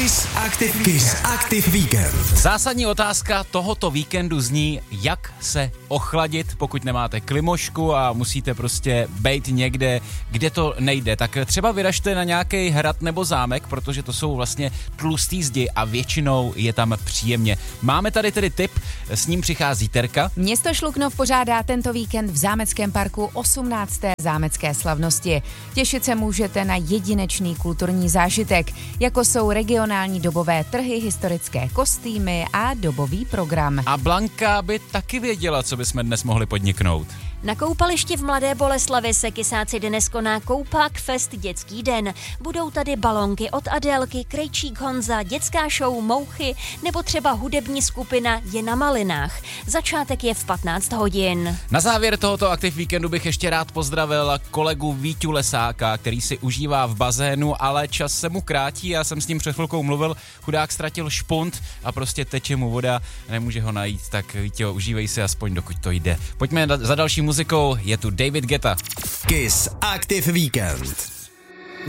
Kiss Active Weekend. Zásadní otázka tohoto víkendu zní, jak se ochladit, pokud nemáte klimošku a musíte prostě bejt někde, kde to nejde. Tak třeba vyražte na nějaký hrad nebo zámek, protože to jsou vlastně tlustý zdi a většinou je tam příjemně. Máme tady tedy tip, s ním přichází Terka. Město Šluknov pořádá tento víkend v Zámeckém parku 18. zámecké slavnosti. Těšit se můžete na jedinečný kulturní zážitek, jako jsou regionální dobové trhy, historické kostýmy a dobový program. A Blanka by taky věděla, co bychom dnes mohli podniknout. Na koupališti v Mladé Boleslavi se Kysáci dnes koná Koupák Fest dětský den. Budou tady balonky od Adélky, Krejčík Honza, dětská show Mouchy nebo třeba hudební skupina Je na malinách. Začátek je v 15 hodin. Na závěr tohoto Active Weekendu bych ještě rád pozdravil kolegu Víťu Lesáka, který si užívá v bazénu, ale čas se mu krátí. Já jsem s ním před chvilkou mluvil, chudák ztratil špunt a prostě teče mu voda, nemůže ho najít, tak Víťo, užívej si aspoň dokud to jde. Pojďme za další muzikou, je tu David Guetta. Kiss Active Weekend.